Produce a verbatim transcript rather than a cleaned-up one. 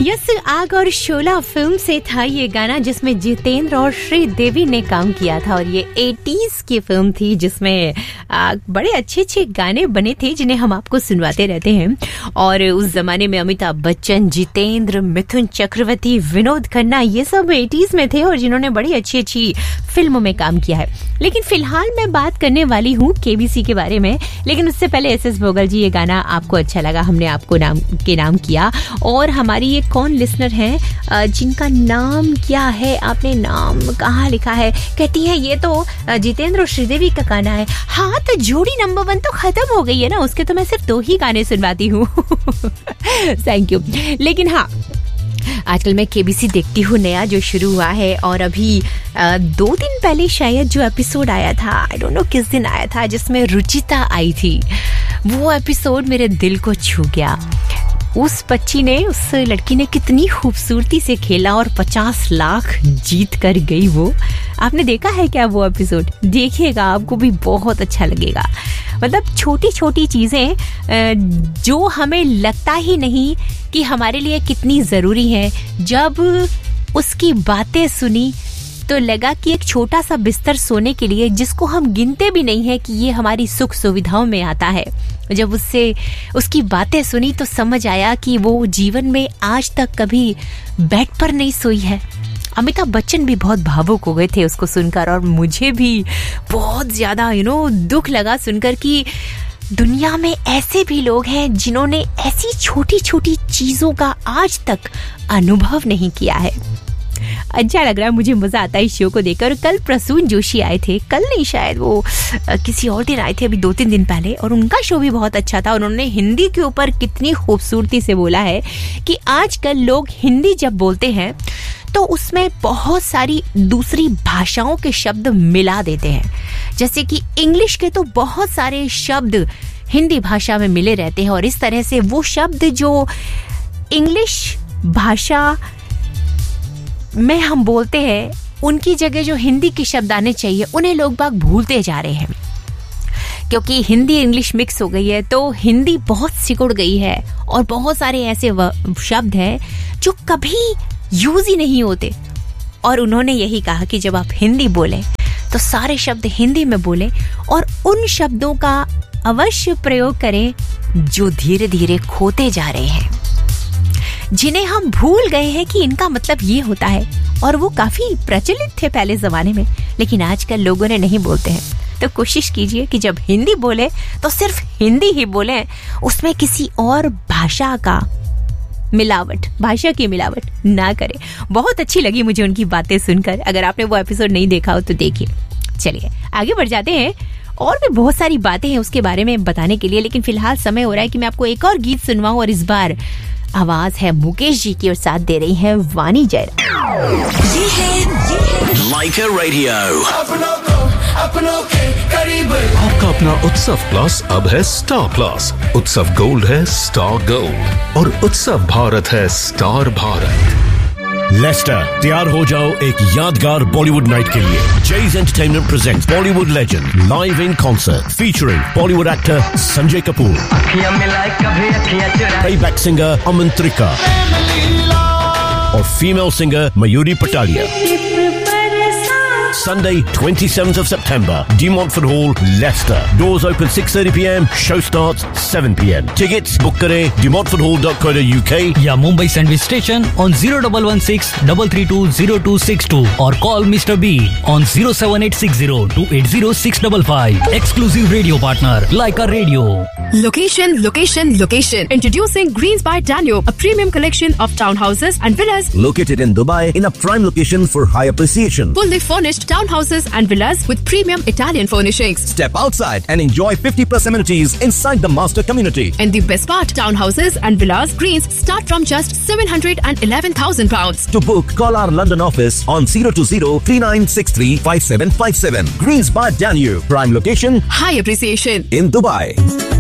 Yes, आग और शोला film से था ये गाना जिसमें जितेंद्र और श्रीदेवी ने काम किया था। और ये एटीज़ की फिल्म थी जिसमें बड़े अच्छे अच्छे गाने बने थे जिन्हें हम आपको सुनवाते रहते हैं। और उस जमाने में अमिताभ बच्चन, जितेंद्र, मिथुन चक्रवर्ती, विनोद खन्ना, ये सब एटीज़ में थे और जिन्होंने बड़ी अच्छी अच्छी फिल्मों में काम किया है। लेकिन फिलहाल मैं बात करने वाली हूँ केबीसी के बारे में। लेकिन उससे पहले एस एस भोगल जी, ये गाना आपको अच्छा लगा, हमने आपको नाम के नाम किया। और हमारी ये कौन लिसनर है जिनका नाम क्या है, आपने नाम कहाँ लिखा है, कहती है ये तो जितेंद्र और श्रीदेवी का गाना है। हाँ, तो जोड़ी नंबर वन तो खत्म हो गई है ना, उसके तो मैं सिर्फ दो ही गाने सुनवाती हूँ। Thank you. लेकिन हाँ, आजकल मैं केबीसी देखती हूँ नया जो शुरू हुआ है। और अभी आ, दो दिन पहले शायद जो एपिसोड आया था, आई डोंट नो किस दिन आया था, जिसमें रुचिता आई थी, वो एपिसोड मेरे दिल को छू गया। उस बच्ची ने, उस लड़की ने कितनी खूबसूरती से खेला और पचास लाख जीत कर गई वो। आपने देखा है क्या वो एपिसोड? देखिएगा, आपको भी बहुत अच्छा लगेगा। मतलब छोटी छोटी चीज़ें जो हमें लगता ही नहीं कि हमारे लिए कितनी ज़रूरी है, जब उसकी बातें सुनी तो लगा कि एक छोटा सा बिस्तर सोने के लिए, जिसको हम गिनते भी नहीं है कि ये हमारी सुख सुविधाओं में आता है, जब उससे उसकी बातें सुनी तो समझ आया कि वो जीवन में आज तक कभी बेड पर नहीं सोई है। अमिताभ बच्चन भी बहुत भावुक हो गए थे उसको सुनकर, और मुझे भी बहुत ज़्यादा यू नो दुख लगा सुनकर कि दुनिया में ऐसे भी लोग हैं जिन्होंने ऐसी छोटी छोटी चीज़ों का आज तक अनुभव नहीं किया है। अच्छा लग रहा है, मुझे मजा आता है इस शो को देखकर। कल प्रसून जोशी आए थे, कल नहीं शायद वो आ, किसी और दिन आए थे, अभी दो तीन दिन पहले, और उनका शो भी बहुत अच्छा था। उन्होंने हिंदी के ऊपर कितनी खूबसूरती से बोला है कि आजकल लोग हिंदी जब बोलते हैं तो उसमें बहुत सारी दूसरी भाषाओं के शब्द मिला देते हैं। जैसे कि इंग्लिश के तो बहुत सारे शब्द हिंदी भाषा में मिले रहते हैं, और इस तरह से वो शब्द जो इंग्लिश भाषा में हम बोलते हैं, उनकी जगह जो हिंदी के शब्द आने चाहिए, उन्हें लोग बाग भूलते जा रहे हैं। क्योंकि हिंदी इंग्लिश मिक्स हो गई है तो हिंदी बहुत सिकुड़ गई है, और बहुत सारे ऐसे शब्द हैं जो कभी यूज ही नहीं होते। और उन्होंने यही कहा कि जब आप हिंदी बोलें तो सारे शब्द हिंदी में बोलें, और उन शब्दों का अवश्य प्रयोग करें जो धीरे धीरे खोते जा रहे हैं, जिन्हें हम भूल गए हैं कि इनका मतलब ये होता है। और वो काफी प्रचलित थे पहले जमाने में, लेकिन आजकल लोगों ने नहीं बोलते हैं। तो कोशिश कीजिए कि जब हिंदी बोले तो सिर्फ हिंदी ही बोलें, उसमें किसी और भाषा का मिलावट, भाषा की मिलावट ना करें। बहुत अच्छी लगी मुझे उनकी बातें सुनकर। अगर आपने वो एपिसोड नहीं देखा हो तो देखिए। चलिए आगे बढ़ जाते हैं, और भी बहुत सारी बातें हैं उसके बारे में बताने के लिए, लेकिन फिलहाल समय हो रहा है कि मैं आपको एक और गीत सुनवाऊं। और इस बार आवाज है मुकेश जी की, और साथ दे रही हैं वाणी जयराम। ये है लाइका रेडियो, अपनों के करीब। आपका अपना उत्सव प्लस अब है स्टार प्लस। उत्सव गोल्ड है स्टार गोल्ड, और उत्सव भारत है स्टार भारत। लेस्टर, तैयार हो जाओ एक यादगार बॉलीवुड नाइट के लिए। Jay's Entertainment presents Bollywood legend live in concert featuring Bollywood actor Sanjay Kapoor, playback singer Aman Trika, और female singer Mayuri Patalia. Sunday, twenty-seventh of September, De Montfort Hall, Leicester. Doors open six thirty p m. Show starts seven p m. Tickets book करें de montfort hall dot co dot u k या Mumbai sandwich station on zero one one six three three two zero two six two और call Mister B on zero seven eight six zero two eight zero six five five. Exclusive radio partner Laika Radio. Location, location, location. Introducing Greens by Danube, a premium collection of townhouses and villas located in Dubai in a prime location for high appreciation. Fully furnished townhouses and villas with premium Italian furnishings. Step outside and enjoy fifty plus amenities inside the master community. And the best part, townhouses and villas Greens start from just seven hundred eleven thousand pounds. To book, call our London office on zero two zero three nine six three five seven five seven. Greens by Danube, prime location, high appreciation in Dubai.